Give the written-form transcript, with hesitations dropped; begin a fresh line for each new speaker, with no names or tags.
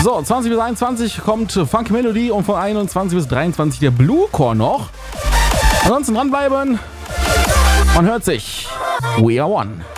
So, 20 bis 21 kommt Funky Melody und von 21 bis 23 der Bluecore noch. Ansonsten dranbleiben. Man hört sich. We are one.